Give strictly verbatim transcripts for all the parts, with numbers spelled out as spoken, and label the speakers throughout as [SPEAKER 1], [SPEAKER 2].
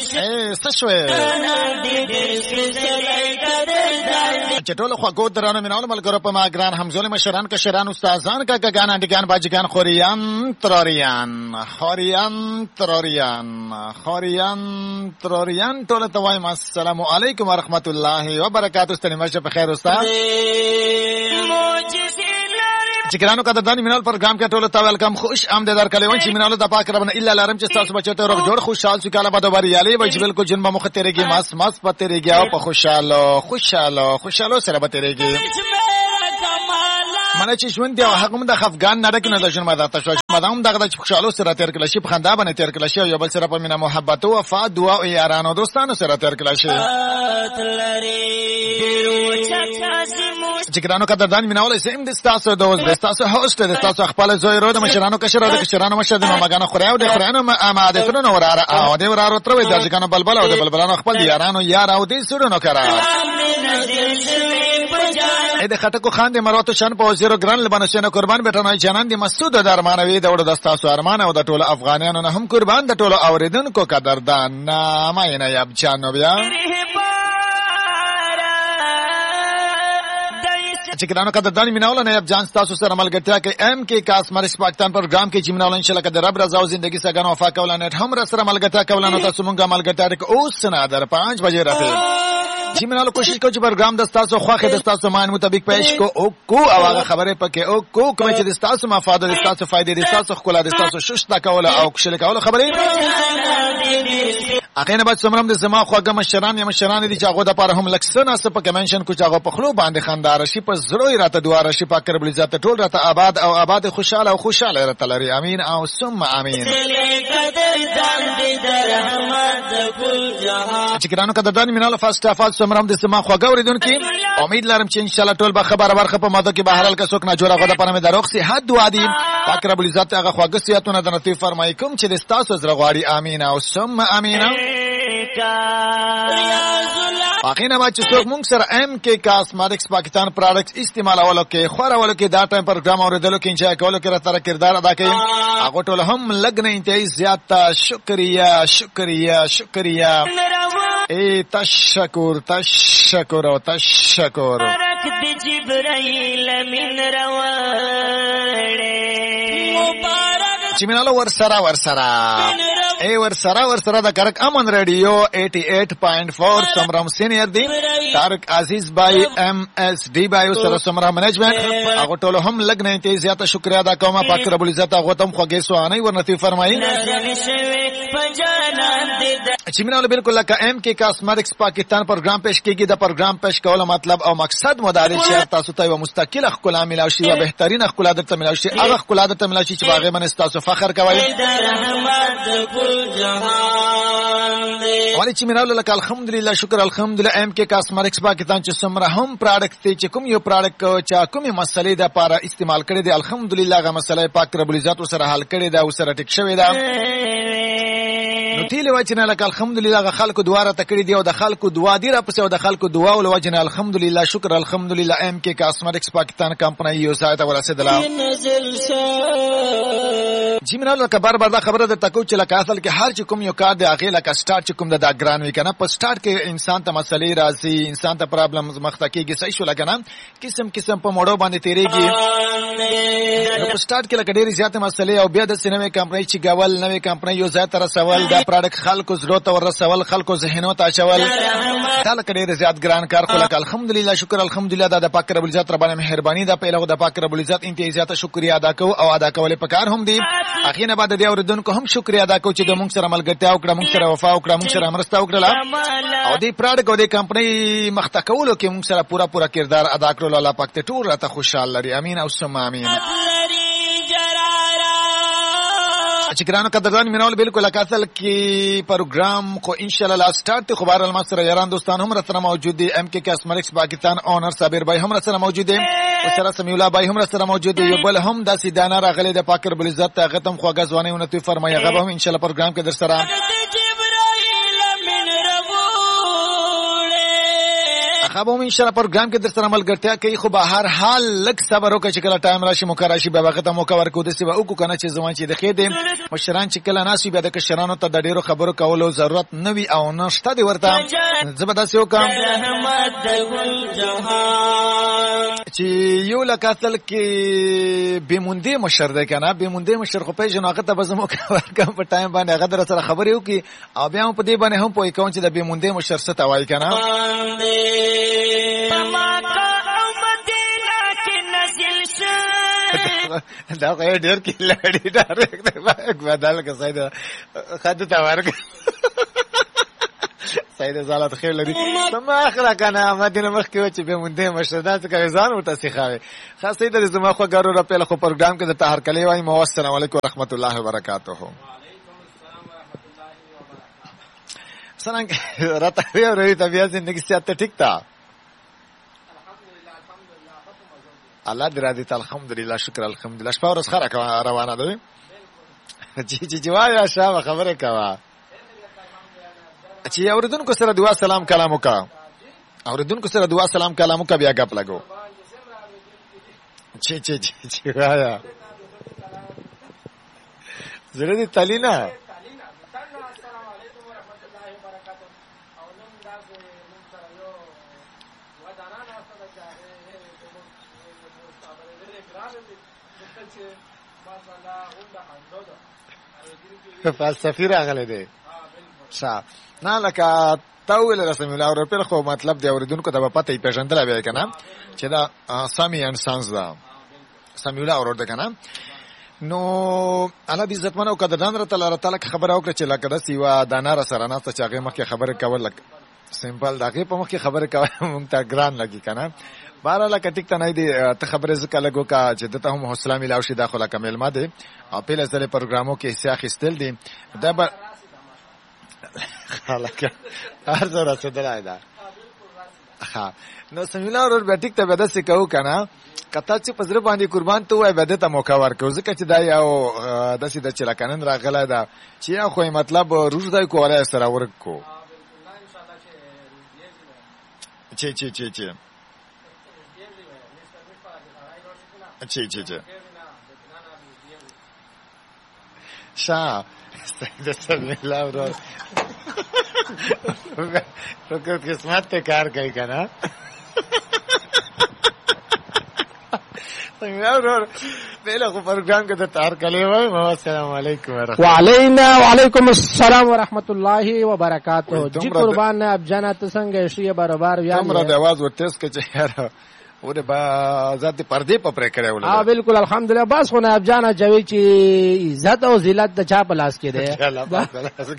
[SPEAKER 1] اے سشوي چټول خو کو درانه مینول ملګرو په ما ګران همزول مشران کشران استادان کا ګان انډګان باجګان خوريان تروریان خوريان تروریان خوريان تروریان ټول ته وایم السلام علیکم ورحمت الله وبرکاتہ. ستنیمه په خیر استاد چکرانو کا دانی مینال پروگرام کې ټول ته ویلکم. خوش آمدید در کله ونچ مینال د پاک ربنا الا لارم چې تاسو بچته روغ جوړ خوشحال سکاله بده وریالي وای بالکل جن به مخ تیرېږي ماس ماس پته تیرېږي او په خوشاله خوشاله خوشاله سره به تیرېږي منه چې ژوند دی هغه هم د خفغان نه ډک نه د ژوند ماده تاسو مدام دغه د خوشاله سره تیر کړل شي په خندا باندې تیر کړل شي یو بل سره په مینا محبت او وفا دعا او یارانو دوستانو سره تیر کړل شي. چکرانو کا دانی میناول سیم د تاسو دوست د تاسو هوست د تاسو خپل زوی رو د مشرانو کشرانو د کشرانو مشه د ماګانو خورایو د خورانو ما د سرونو وراره او د وراره تر د ځکانو بلبل او د بلبلانو خپل یارانو یار او د سرونو کرا اې د خټکو خان د مراتو شان په وزیرو ګران لبنشن قربان بیٹانای جانان د مسعود د ارمانوي د وړ د تاسو ارمان او د ټولو افغانانو نه هم قربان د ټولو اوریدونکو قدردان نامه نه یاب جانو بیا چکرانو کا دانی میناول نه یاب جان تاسو سره ملګرتیا کې ام کې کاسمرس پاکستان پروگرام کې چې میناول ان شاء الله کده رب رضا او زندگی سره غنو وفا کولانه هم سره ملګرتیا کولانه تاسو مونږه ملګرتیا کې اوس نه در پانچ بجې راته جی منالو کوشش کو چې پروگرام د تاسو خوخه د تاسو مان مطابق پیش کو او کو او هغه خبره پکې او کو کوم چې د تاسو مفاده د تاسو فائدې د تاسو خپل د تاسو شوشتا کوله او کښل کوله خبره اخینه بعد سمرم د زما خوګه مشران یا مشران دي چې هغه د پاره هم لکسنه سپ کې منشن کو چې هغه په خلو باندې خندار شي په زړه راته دواره شي پاک رب العزت ټول راته آباد او آباد خوشاله او خوشاله راته لري امين او ثم امين. چې ګرانو کده دانی میناله فاست افال سمرم د سما خوګه اوریدونکو امید لرم چې ان شاء الله ټول به خبر ورخه په ماده کې بهرال کا څوک نه جوړه غوډه پرمه دروغ سي حد دعا دي پاک رب العزت هغه خوګه سياتونه د نتی فرمای کوم چې د تاسو زړه غواړي امين او ثم امين. اخینا ما چې څوک مونږ سره ام کې کاسمیټکس پاکستان پروډکټس استعمالولو کې خورولو کې دا ټایم پروګرام اوریدلو کې انجوای کولو کې راته کردار ادا کوي هغه ټول هم لګ نه انتهایی زیات شکریا شکریا شکریا اے تشکر تشکر او تشکر
[SPEAKER 2] برکت جبرائیل من رواړې مبارک
[SPEAKER 1] چې مینالو ور سره ور سره اے ور سره ور سره د کرک امن ریډیو اٹھاسی پوائنٹ چار سمرم سینئر دی طارق عزیز بای ایم ایس ڈی بای سره سمرم منیجمنت هغه ټول هم لګ نه ته زیاته شکریا ادا کوم پاک رب العزت هغه تم خوږې سوانه ورنتی فرمایي چې مینالو بالکل لکه ام کې کاسمیټکس پاکستان پروگرام پیش کیږي د پروگرام پیش کول مطلب او مقصد مداري چې تاسو ته یو مستقل خپل ملاوي شي او بهترین خپل درته ملاوي شي هغه خپل درته ملاوي شي چې باغې من تاسو فخر کوي ولی چې مینالو لکه الحمدلله شکر الحمدلله ام کې کاسمیټکس پاکستان چې سمره هم پروډکټ چې کوم یو پروډکټ چې کومه مسلې د لپاره استعمال کړي دي الحمدلله هغه مسله پاک رب العزت سره حل کړي دا او سره ټیک شوی دا نو تیل وجنه لك الحمدلله خلکو دواره تکړی دی او د خلکو دعا دی را پسې او د خلکو دعا ول وجنه الحمدلله شکر الحمدلله ام کې کاسمیټکس پاکستان کمپنی یو سایت ورسېدله جیمنال لکه بار بار دا خبره د تکو چې لکه اصل کې هر چې کوم یو کار دی هغه لکه سٹارټ چې کوم د اګران وی کنه په سٹارټ کې انسان ته مسلې راځي انسان ته پرابلمز مخته کېږي صحیح شو لګنه قسم قسم په موډو باندې تیریږي نو په سٹارټ کې لکه ډېری زیاته مسلې او بیا د سینمه کمپنی چې غول نوې کمپنی یو ځای تر سوال دا پروډکټ خلکو زړه ته ورسول خلکو ذهنو ته اچول دا لکه ډېر زیات ګران کار خو لکه الحمدلله شکر الحمدلله دا د پاک رب العزت ربانه مهرباني دا په لغه د پاک رب العزت انتهایی زیاته شکریا ادا کو او ادا کول په کار هم دي اخینه بعد د اوریدونکو هم شکریا ادا کو چې د موږ سره ملګرتیا وکړه موږ سره وفا وکړه موږ سره مرسته وکړه او دې پروډکټ او دې کمپنی مخته کولو کې موږ سره پورا پورا کردار ادا کړو الله پاک ته ټول راته خوشاله لري امين او ثم امين. چې ګرانو قدردان مینول بالکل اکاثل کی پروگرام کو انشاءالله لا سٹارټ خبر المسر یاران دوستان هم سره موجود دي ام کې کاسمیټکس پاکستان اونر صابر بھائی هم سره موجود دي او سره سمیع الله بھائی هم سره موجود دي یو بل هم د سیدانه راغلي د پاک رب العزت هغه تم خوګه ځواني ونته فرمایي هغه هم انشاءالله پروگرام کې در سره خبرو ان شاء الله پروګرام کې در سره ملګرتیا کوي خو به هر حال لک صبر وکړي چې کله ټایم راشي مکراشي به وخت مو کور کو د سی او کو کنه چې ځوان چې د خېدې مشران چې کله ناسي به د کشرانو ته د ډیرو خبرو کولو ضرورت نه وي او نشته دی ورته زبردست یو کام چې یو لکاتل کې بموندې مشر ده کنه بموندې مشر خو په جناغه ته بزمو کور کم په ټایم باندې هغه در سره خبرې وکي او بیا په دې باندې هم پوي کوم چې د بموندې مشر څه توای کنه دا غیر ډیر کې لړې ډایرکټ بدل کې ساده خاطر تا ورک ساده زالات خیر لري ما اخره کنه مدینه مخ کې چې به مونږه مشهدات کوي ځان ورته سیخاوي خاصه د زما خو ګارو را په خو پروګرام کې د طاهر کلی وای مو السلام علیکم ورحمت الله وبرکاتہ څنګه راته وی اورې طبيعت زندگی سیاست ټیک تا الله دې را دې ته الحمدلله شکر الحمدلله شپه ورځ خره روانه ده چې چې جواب شابه خبره کوا چې اوردونکو سره دعا سلام کلام وکا اوردونکو سره دعا سلام کلام وکا بیا غپ لګو چې چې چې وایا زړه دې تلینا فلسفي راغله دي صح نه لکه تاول رسم الله او په خو مطلب دی اوریدونکو ته پته پیژندل به کنه چې دا سامي انسانز دا سامي الله اورد کنه نو الله دې عزت منو کده دان رته تعالی خبر او کړ چې لکه د سیوا دانار سره نه ته چاغه مخکې خبره کول لک سمپل دغه په مخکې خبره کول مونږ ته ګران لګي کنه بارا لکه ټیک ته نه دی ته خبره زکه لګو کا چې دته هم حوصله ملاوي شي داخله کمل ماده او په لزله پروګرامو کې حصہ اخیستل دي دا به خلک هر څه راځي دا ها نو سمیلا ور به ټیک ته به داسې کوو کنه کته چې پزره باندې قربان ته وای بده ته موقع ورکو ځکه چې دا یو داسې د چلکنن راغله دا چې خو مطلب روزدای کوله سره ورکو چې چې چې چې چی چی چی شا سید سمی اللہ ورور رکت قسمت تے کار کئی کنا سمی اللہ ورور پہلے خو پروگرام کے تار کلے ہوئے السلام علیکم ورحمت
[SPEAKER 3] وعلینا وعلیکم السلام ورحمت اللہ وبرکاتہ جی قربان اب جانا تسنگ شیئے برابر ویام
[SPEAKER 1] تمرا دے آواز ورتیس کے چہرہ وره با ذات پردې په پرې کړو له
[SPEAKER 3] ها بالکل الحمدلله بس خو نه اب جانا جوي چې عزت او ذلت د چا په لاس کې ده
[SPEAKER 1] الله پاک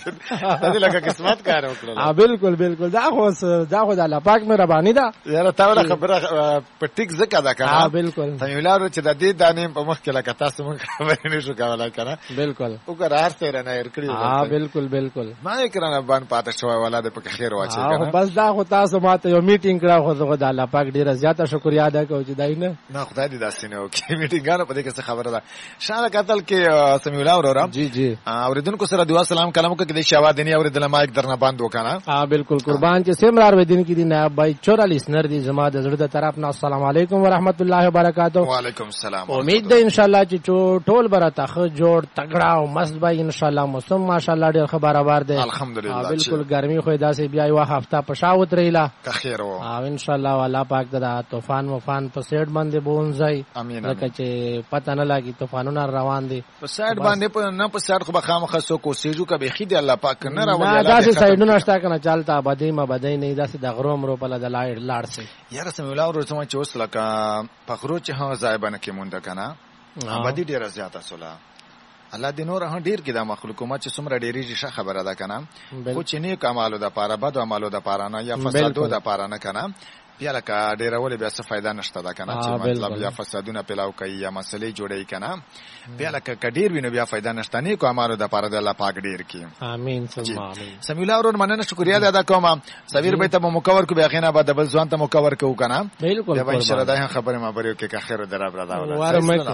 [SPEAKER 1] دا لکه قسمت کار وکړل
[SPEAKER 3] ها بالکل بالکل دا خو دا خو د الله پاک مهرباني ده
[SPEAKER 1] یاره تاوله خبره په ټیک زکه ده کنه
[SPEAKER 3] ها بالکل
[SPEAKER 1] تمیلارو چې د دې دانې په مخ کې لکه تاسو مونږ خبرې نشو کولای کنه
[SPEAKER 3] بالکل
[SPEAKER 1] وګور هر څه نه ورکړي
[SPEAKER 3] ها بالکل بالکل
[SPEAKER 1] ما یې کرانه باندې پاتې شوی ولاده په خیر واچي
[SPEAKER 3] کنه بس دا خو تاسو ماته یو میټینګ کړو خو د الله پاک ډیره زیاته شکر یاد کو چې دای نه
[SPEAKER 1] نه خدای دې داسې نه وکړي میټینګانو په دې کې څه خبره ده شاله قتل کې سمي الله اورم
[SPEAKER 3] جی جی
[SPEAKER 1] اوریدونکو سره دعا سلام کلام کو کې د شاوا دنیا اوریدل ما یک درنه باندې وکنه
[SPEAKER 3] ها بالکل قربان چې سیمرار ودین کې دي نه بای چورالیس نر دي زما د زړه د طرف نه السلام علیکم ورحمت الله وبرکاتہ
[SPEAKER 1] وعلیکم السلام
[SPEAKER 3] امید ده ان شاء الله چې ټول برته خو جوړ تگڑا او مست بای ان شاء الله موسم ماشاءالله ډیر خبردار ده
[SPEAKER 1] الحمدلله
[SPEAKER 3] بالکل ګرمي خو داسې بیا یو هفته پښاوت رہیلا
[SPEAKER 1] که خیر و
[SPEAKER 3] او ان شاء الله الله پاک دا طوفان مفان په سیټ باندې بونځي لکه چې پته نه لګي طوفانونه روان دي
[SPEAKER 1] په سایډ باندې په نه په سایډ خو بخامه خصو کوسيجو کبه خید الله پاک نه راوړي
[SPEAKER 3] الله دا سایډونه شتا کنه چالتا بدی ما بدی نه داسې د غروم رو په د لاړ لاړ سي
[SPEAKER 1] یاره سم الله ورته چې اوس لکه فخرو چې ها زایبنه کې مونږ کنه بدی ډیره زیاته سولا الله دې نور هم ډیر کې د مخلوق ما چې څومره ډیری ښه خبره ده کنه خو چې نه کمالو د پاره بد عملو د پاره نه یا فسادو د پاره نه کنه بیا لکه ډیر ولې بیا څه فائدہ نشته ده کنه چې مطلب یا فسادونه پیلاو کوي یا مسلې جوړي کنه بیا لکه کډیر وینو بیا فائدہ نشته نه کومارو د پاره د الله پاک ډیر کی
[SPEAKER 3] امين ثم امين
[SPEAKER 1] سمي الله ورن مننه شکریا ادا کوم سویر به ته مکور کو بیا غینه بعد بل ځوان ته مکور کو کنه
[SPEAKER 3] بالکل
[SPEAKER 1] دا ان شاء الله دا خبره ما بریو کې خیر دراب را دا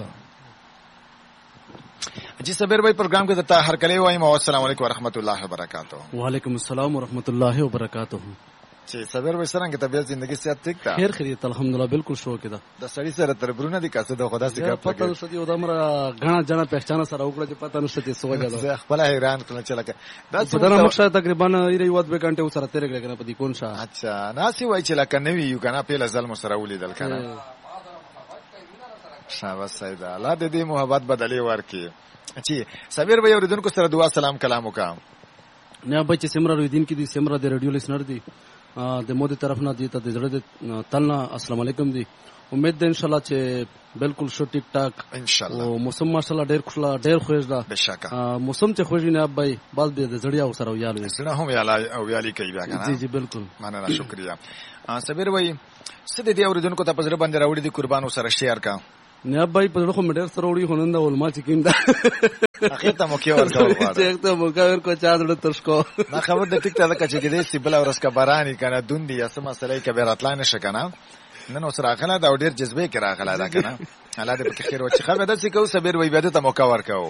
[SPEAKER 1] جی صبر بھائی پروگرام کے ہر کلے ہوئی السلام علیکم ورحمۃ اللہ وبرکاتہ
[SPEAKER 4] وعلیکم السلام ورحمۃ اللہ وبرکاتہ
[SPEAKER 1] چې صبر به څنګه طبيعت ژوندۍ صحت ټیک ده
[SPEAKER 4] خیر خیریت الحمدلله بالکل شو کده
[SPEAKER 1] د سړی سره تر برونه دي کاسه د خدا څخه
[SPEAKER 4] پته نشته یو دمر غنا جنا پہچان سره وکړه چې پته نشته چې سوجا ده
[SPEAKER 1] زه خپل حیران کړم چې لکه دا
[SPEAKER 4] څنګه مخشه تقریبا یې یو دوه غنټه سره تیر کړه په دې کون شاه
[SPEAKER 1] اچھا ناسي وای چې لکه نوی یو کنه په لزل سره ولیدل کنه شابه سیدا الله دې دې محبت بدلی ورکي چې صبر به اوریدونکو سره دعا سلام کلام وکم
[SPEAKER 4] نه بچ سمرا رویدین کی دي سمرا د ریډیو لسنر دي د مودي طرف نه دي ته د زړه تلنا السلام علیکم دي امید ده ان شاء الله چې بالکل شو ټیک ټاک
[SPEAKER 1] ان شاء الله
[SPEAKER 4] او موسم ماشاء الله ډیر خوشاله ډیر خوښ ده
[SPEAKER 1] بشکره
[SPEAKER 4] موسم ته خوښ نه ابای بس د زړیا او سره ویالو
[SPEAKER 1] سره هم یاله او یالي کوي بیا کنه
[SPEAKER 4] جی جی بالکل
[SPEAKER 1] مننه شکریا صبر وای څه دې اوریدونکو ته پزره باندې راوړي دي قربانو سره شیر کا
[SPEAKER 4] نه ابای په لخوا مډر سره وړي هنند علماء چې کیندا
[SPEAKER 1] اخر ته مو کې ورکاو
[SPEAKER 4] چې ته مو کا ور کو چا دړ ترشکو
[SPEAKER 1] دا خبر د ټیک ته چې دې سی بل ورس کا بارانی کنه دوندې یا سم مسلې کې بیراتلانه شکنه نن اوس راغله دا ډیر جذبه کې راغله دا کنه الله دې په خیر وچ خبره ده چې کو صبر وای بده ته مو کا ورکاو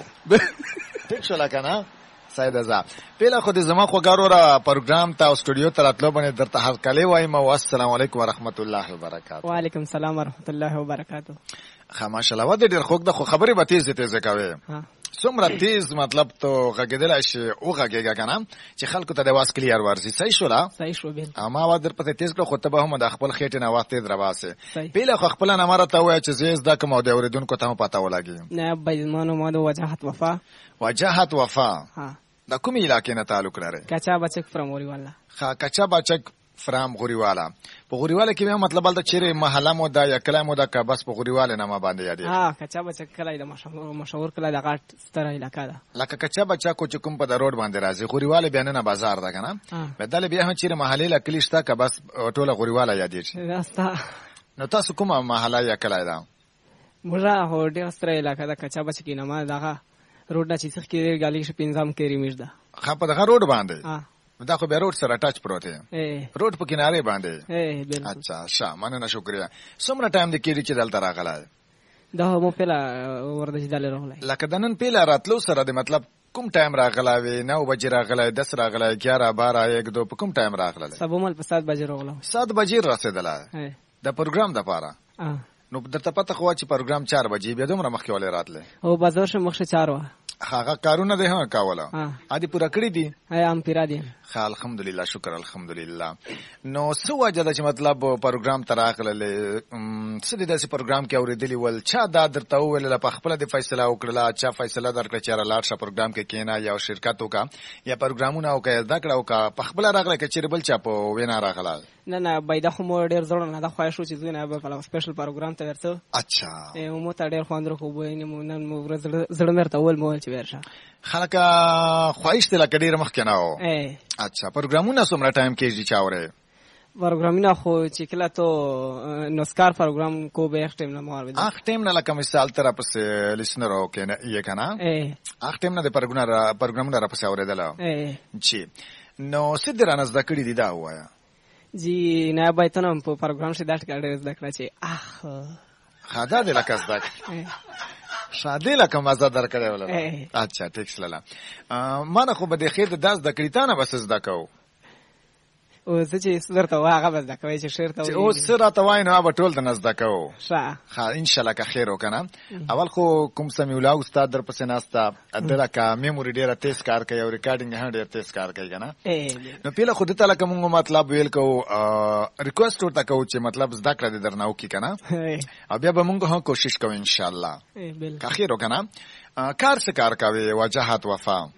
[SPEAKER 1] ټیک شو لکنه سید ازا پیله خو دې زما خو ګارو را پروګرام ته استودیو ته راتلو باندې درته هر کله وایم او السلام علیکم ورحمت الله وبرکاته
[SPEAKER 5] وعلیکم السلام ورحمت الله وبرکاته
[SPEAKER 1] خاماشاله و دې ډیر خوګ د خو خبرې به تیز تیز کوي څومره تیز مطلب ته غږیدل شي او غږیږي کنه چې خلکو ته د واس کلیر ورسي صحیح شو لا
[SPEAKER 5] صحیح شو بیل
[SPEAKER 1] اما و در پته تیز کړو خو ته به هم د خپل خېټه نه وخت درواسه پیله خو خپل نه مرته وای چې زیز د کوم د اوریدونکو ته پته ولګي
[SPEAKER 5] نه بېزمانو مو د وجاهت وفا
[SPEAKER 1] وجاهت وفا
[SPEAKER 5] ها
[SPEAKER 1] د کوم علاقې نه تعلق لري
[SPEAKER 5] کچا بچک فرموري والا
[SPEAKER 1] ها کچا بچک فرام غوریواله په غوریواله کې مې مطلب بل د چیرې محله مو دا یا کلمو دا کا بس په غوریواله نه ما باندې یادې
[SPEAKER 5] ها کچا بچک کله د مشهور مشهور کله د غاټ ستره علاقہ ده
[SPEAKER 1] لکه کچا بچا کو چې کوم په د روډ باندې راځي غوریواله بیان نه بازار ده کنه بدل بیا هم چیرې محله لا کلیشتا کا بس ټوله غوریواله یادې شي
[SPEAKER 5] راستا
[SPEAKER 1] نو تاسو کومه محله یا کله ده
[SPEAKER 5] مجا هو ډیر ستره علاقہ ده کچا بچ کې نه ما دغه روډ نه چې څخه کې غالي شي پنځم کې ریمش ده
[SPEAKER 1] خا په دغه روډ باندې
[SPEAKER 5] ها
[SPEAKER 1] دا خو به روډ سره ټچ پروت دی روډ په کناره باندې
[SPEAKER 5] اے بالکل
[SPEAKER 1] اچھا ښه مننه شکریا څومره ټایم دی کېږي چې دلته راغلی
[SPEAKER 5] دا مو پیلا ورته چې دلته راغلی
[SPEAKER 1] لکه د نن پیلا راتلو سره د مطلب کوم ټایم راغلی وي نو بجې راغلی دس راغلی ګیاره باره یک دو په کوم ټایم راغلی
[SPEAKER 5] سبا مال په سات بجې راغلم
[SPEAKER 1] سات بجې رسېدلی د پروګرام دپاره نو درته پته خو چې پروګرام چار بجې بیا دومره مخکې ولې راتلی
[SPEAKER 5] او بازار شه مخکې چار وه
[SPEAKER 1] هغه کارونه ده هم کاوله ا دې پورا کړی دي
[SPEAKER 5] ام پیرا دي
[SPEAKER 1] خا الحمدلله شکر الحمدلله نو سو وجه چې مطلب پروګرام تراغله څه دې داسې پروګرام کې اوریدلی ول چا دا درته ویل په خپل د فیصله وکړه چا فیصله درکړه چې را لاړ شه پروګرام کې کینا یا شرکت وکا یا پروګرامونه وکا دا کړه وکا په خپل راغله کې چیرې بل چا په وینا راغله
[SPEAKER 5] نه نه بایدا خو مو ډیر زړه نه دا خو شو چې زونه به په سپیشل پروګرام ته ورته
[SPEAKER 1] اچھا
[SPEAKER 5] ا مو ته ډیر خواندره خو ویني مو نن مو زړه مرته اول مو چې ورشه
[SPEAKER 1] خلک خواهش ته لکه ډیر مخکې نه و اچھا پروګرامونه څومره ټایم کېږي چاوره
[SPEAKER 5] پروګرامونه خو چې کله ته نوسکار پروګرام کو به اختم نه مار وي
[SPEAKER 1] اخ ټیم نه لکه مثال تر پس لیسنر او کنه یې کنه اخ ټیم نه د پروګرام پروګرامونه را پس اوریدل چی نو سیدرانه زده کړی دی دا وایا
[SPEAKER 5] جی نه بایتنم په پروګرام شه دټ کړه زده کړه چې اخ
[SPEAKER 1] خدا دې لکه زده شاده لکه مزه در کړې ولا اچھا ټیک سلاله مانه خو به د خیر د داس د کریتانه بس زده کو
[SPEAKER 5] او زه چې درته واغه بس د کوي چې شعر ته
[SPEAKER 1] او سره ته وای نو به ټول د نزد کو
[SPEAKER 5] ښه
[SPEAKER 1] ها ان شاء الله که خیر وکنه اول خو کوم سمي الله استاد در پسې ناستا ادله کا میموري ډیره تیز کار کوي او ریکارډینګ هم ډیر تیز کار کوي کنه نو پیله خود ته لکه موږ مطلب ویل کو ریکوست ورته کو چې مطلب زده کړه درناو کی کنه او بیا به موږ هم کوشش کوو ان شاء الله که خیر وکنه کار څه کار کوي وجاهت وفا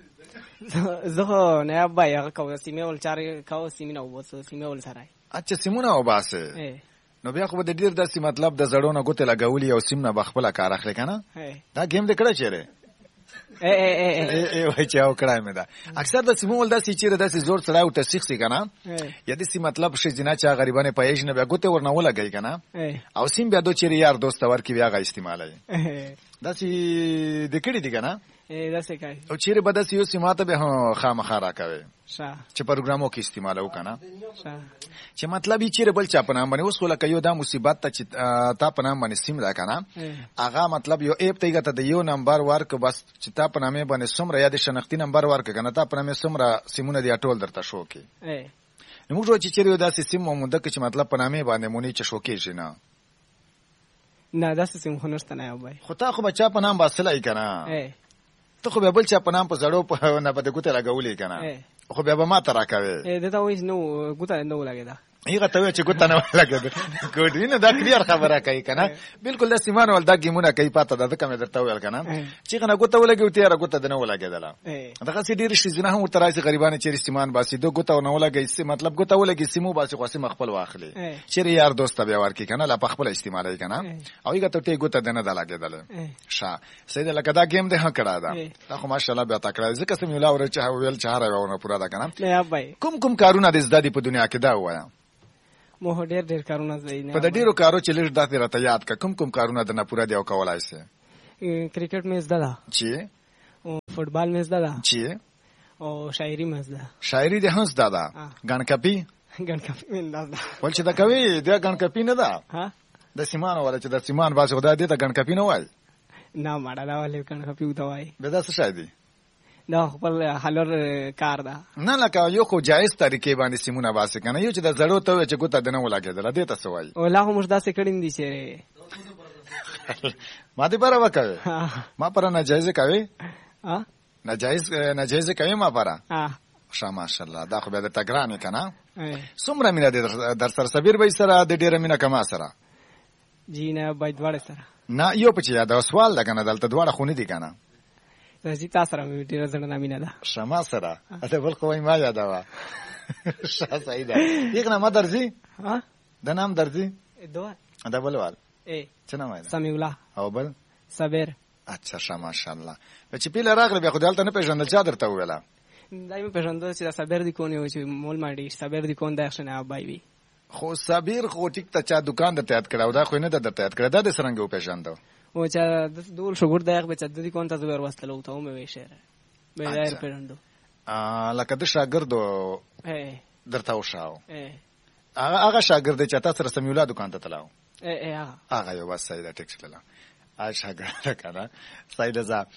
[SPEAKER 5] زه نه ابای هغه کو سیمه ول چارې کو سیمه نو وس سیمه ول سره
[SPEAKER 1] اچھا سیمونه او باسه نو بیا خو د ډیر داسې مطلب د زړونو غوته لګولي او سیمه بخپله کار اخلي کنه دا گیم د کړه چیرې
[SPEAKER 5] ا ا ا
[SPEAKER 1] ای وای چاو کړای مې دا اکثر د سیمه ول داسې چیرې داسې زور سره او تسخ سي کنه یا د سیمه مطلب شي جنا چا غریبانه پېژ نه بیا غوته ورنه ولګي کنه او سیم بیا دو چیرې یار دوست ورکی بیا غا استعمالای داسې د کړي دي کنه
[SPEAKER 5] ا داسې کوي
[SPEAKER 1] او چیرې به داسې یو سیماته به خامخا راکوي
[SPEAKER 5] ښه
[SPEAKER 1] چې پروګرامو کې استعمال وکنه چې مطلب یې چیرې بل چا په نام باندې اوس ولکه یو دا مصیبت ته چې تا په نام باندې سیم دا کنه هغه مطلب یو اپ ته ته د یو نمبر ورک بس چې تا په نامه باندې سمره یا د شناختی نمبر ورک کنه تا په نامه سمره سیمونه دی ټول درته شو کې موږ چې چیرې داسې سیم مومنده کې چې مطلب په نامې باندې مونږ چې شوکې شي نه
[SPEAKER 5] نه داسې سیم خو نشته نه بای
[SPEAKER 1] خو تا خو بچا په نام باسلای کنه ته خو به بل چا په نام په زړو په نه پته ګوته لګولې کنه خو بیا به ما ته راکوي
[SPEAKER 5] ا دته وایي نو ګوته نو لګیدا
[SPEAKER 1] هغه ته چې ګوته نه لګیدا ګوډینه دا کلیر خبره کوي کنه بالکل د سیمان ول دا گیمونه کوي پاته دا کوم درته ویل کنه چې کنه ګوته ولګي ته را ګوته نه ولګیدله دغه سي ډیر شي نه هم ورته راځي غریبانه چې سیمان باسي دو ګوته نه ولګي سي مطلب ګوته ولګي سیمو باسي خو سیم خپل واخلي چې یار دوست بیا ورکی کنه لا خپل استعمالای کنه او هغه ته ګوته نه دا لګیدله شا سید لکه دا گیم ده ها کړه دا دا خو ماشاءالله بیا تا کړه ځکه سم یولا ور چې ویل چهار ونه پورا دا کنه کوم کوم کارونه د زدادي په دنیا کې دا وایا
[SPEAKER 5] مو ډېر ډېر کارونه زین
[SPEAKER 1] په ډېرو کارو چې لږ داسې راته یاد کا کوم کوم کارونه د نه پورا دی او کولای شي
[SPEAKER 5] کرکټ میچ دا
[SPEAKER 1] چې
[SPEAKER 5] او فوټبال میچ دا
[SPEAKER 1] چې
[SPEAKER 5] او شاعري میچ دا
[SPEAKER 1] شاعري د هنس دا دا ګنکپی
[SPEAKER 5] ګنکپی من دا
[SPEAKER 1] ول چې دا کوي دا ګنکپی نه دا
[SPEAKER 5] ها
[SPEAKER 1] د سیمان ولا چې د سیمان باسه خدای دې ته ګنکپی نه وای
[SPEAKER 5] نه ماډه دا ولې ګنکپی وته وای
[SPEAKER 1] به دا څه شای دی
[SPEAKER 5] دا خپل حلور کار دا
[SPEAKER 1] نه لکه یو خو جایز طریقې باندې سیمونه واسه کنه یو چې د زړو ته چې ګوته دنه ولګیدل دې تاسو وای
[SPEAKER 5] او لا هم دا څه کړین دي چې
[SPEAKER 1] ما دې بارا وکړ ما پر نه جایز کوي
[SPEAKER 5] ها
[SPEAKER 1] نه جایز نه جایز کوي ما پر
[SPEAKER 5] ها
[SPEAKER 1] شا ماشاءالله دا خو به د تګرامي کنه څومره مینه دې در سره سبیر به سره د ډیره مینه کما سره
[SPEAKER 5] جینه باید وړ سره
[SPEAKER 1] نه یو په چې دا سوال ده کنه دلته دواړه خونی دي کنه
[SPEAKER 5] زه تاسو سره مې ډیره زړه نامینه ده
[SPEAKER 1] شما سره اته بل خو ما یاد وا شا صحیح ده یګنه ما درځي
[SPEAKER 5] ها
[SPEAKER 1] د نام درځي
[SPEAKER 5] دوه
[SPEAKER 1] دا بلوال
[SPEAKER 5] ای
[SPEAKER 1] څه نام دی
[SPEAKER 5] سمیع الله
[SPEAKER 1] او بل
[SPEAKER 5] صبر
[SPEAKER 1] اچھا شا ماشاءالله چې پیله راغله بیا خو دلته نه پېژندل چا درته ویلا
[SPEAKER 5] دایمه پېژندل چې صبر دی کونی و چې مول ماډي صبر دی کون دا ښنه بای وی
[SPEAKER 1] خو صبر خو ټیک ته چا دکان د تیات کړه دا خو نه د تیات کړه دا د سرنګ په پېژندو
[SPEAKER 5] او چې د دول شګور دغه به چې د دې کون ته زبر وستلو ته مې ویشه به ظاهر پېژندو
[SPEAKER 1] ا لکه د شاګردو
[SPEAKER 5] ای
[SPEAKER 1] درته وشاو
[SPEAKER 5] ای
[SPEAKER 1] هغه هغه شاګرد چې تاسو سره سمیولا دکان ته تلاو
[SPEAKER 5] ای ای هغه
[SPEAKER 1] هغه یو بس صحیح ده ټیک شله ا شاګرد کنه صحیح ده ځا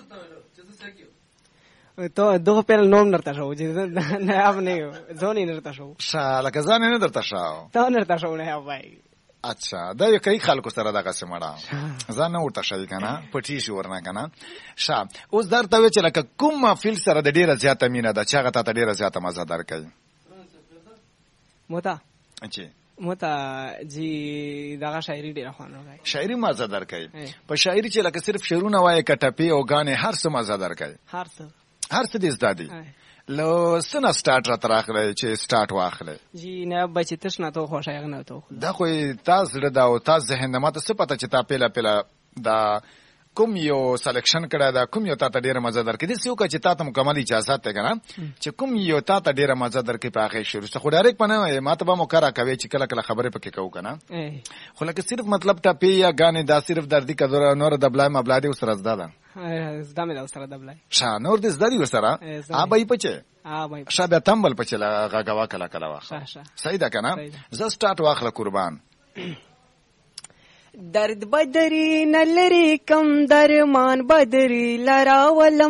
[SPEAKER 5] ته دغه په نوم نرته شو چې نه اب نه ځونی نرته شو
[SPEAKER 1] شا لکه ځان نه درته شاو
[SPEAKER 5] ته نرته شو نه وای
[SPEAKER 1] اچھا دا یو کوي خلکو سره دغه سمړه ځان نه ورته شي کنه پټی شي ورنه کنه شا اوس درته وی چې لکه کوم فیل سره د ډیره زیاته مینه ده چې هغه ته ډیره زیاته مزه درکړي
[SPEAKER 5] موتا
[SPEAKER 1] اچھا
[SPEAKER 5] موتا جی دغه شاعري ډیره خوانه راغی
[SPEAKER 1] شاعري مزه درکړي په شاعري چې لکه صرف شعرونه وایي کټپی او غانې هر څه مزه درکړي
[SPEAKER 5] هر څه
[SPEAKER 1] هر څه دې زدادي لو سنا سٹارټ را تراخله چې سٹارټ واخله
[SPEAKER 5] جی نه بچی تش نه تو خوشاله نه تو
[SPEAKER 1] دا خو تاسو دا او تاسو ذهن نه ماته څه پته چې تا پیلا پیلا دا کوم یو سلیکشن کړه دا کوم یو تا ته ډیره مزه درکې دي سیو که چې تا ته مکمل اجازه ته کنه چې کوم یو تا ته ډیره مزه درکې په اخر شروع څه خو ډایرک پنه ماته به مکرا کوي چې کله کله خبره پکې کوو کنه خو لکه صرف مطلب ټاپی یا غانې دا صرف دردی کډور نور د بلای مبلادي سره زده ده
[SPEAKER 5] زده مې دا سره د بلای
[SPEAKER 1] شا نور دې زده دي سره ا بای پچه
[SPEAKER 5] ا بای
[SPEAKER 1] شا به تمبل پچه لا غاغوا کلا کلا واخه صحیح ده کنه ز سٹارټ واخله قربان
[SPEAKER 5] درد بدری نلری کم درمان بدری لراولم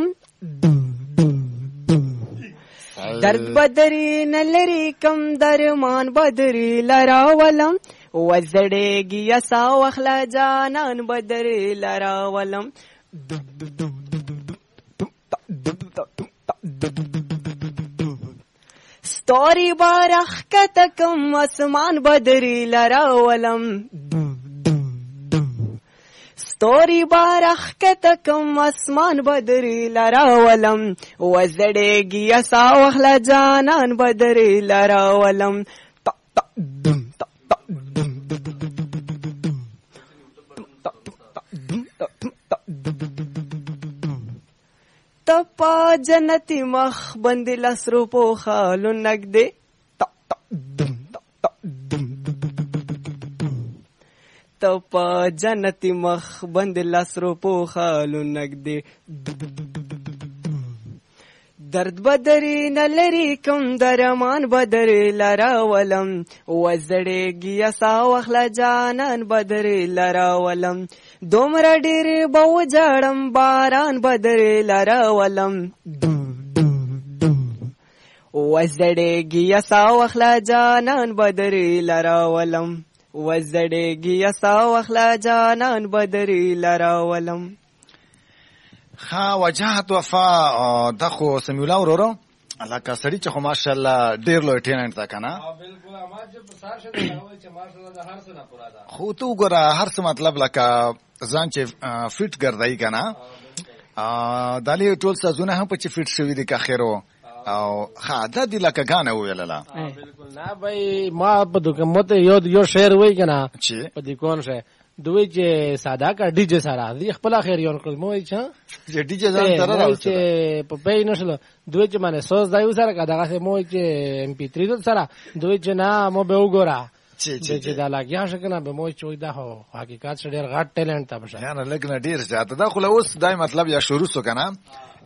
[SPEAKER 5] درد بدری نلری کم درمان بدری لراولم وزړېږي اسا وخلا جانان بدری لراولم ستوري بارخ کتکم اسمان بدری لراولم ستوري بارخ کتکم اسمان بدری لراولم وزړېږي اسا وخلا جانان بدری لراولم تپا جنتی مخ بند لسرو پو خالو نگده تپا جنتی مخ بند لسرو پو خالو نگده درد بدری نلری کم درمان بدری لراولم وزړېږي اسا وخلا جانان بدری لراولم دومره ډېر به وجاړم باران بدری لراولم وزړېږي سا وخلا جانان بدري لراولم وزړېږي سا وخلا جانان بدري لراولم.
[SPEAKER 1] ها وجهت وفا دخو سمیولا ورورو لکه سړی چې خو ماشاءالله ډیر لوی ټیلنټ ده کنه.
[SPEAKER 3] بالکل ما چې په سار شه دا وای چې ماشاءالله د هر څه نه پورا ده.
[SPEAKER 1] خو تو ګره هر څه مطلب لکه ځان چې فټ ګرځای کنه دالي ټول سازونه هم په چې فټ شوی دي که خیرو او ها د دې لکه غانه ویلله.
[SPEAKER 3] بالکل نه بھائی ما په دغه مت یو یو شعر وای کنه
[SPEAKER 1] چې
[SPEAKER 3] په دې کون شه دوی چې ساده کا ډی جے سره دی خپل خیر یو کړ مو چې
[SPEAKER 1] چې ډی جے ځان سره راوځي
[SPEAKER 3] چې په پې نشله دوی چې باندې سوز دایو سره کا دغه مو چې ام پی تھری سره دوی چې نه مو به وګورا چې چې دا لاګیا شکنه به مو چوي دا هو حقیقت ډېر غټ ټیلنټ تا بشه
[SPEAKER 1] نه لګنه ډیر زیاته دا خو اوس دای مطلب یا شروع سو کنه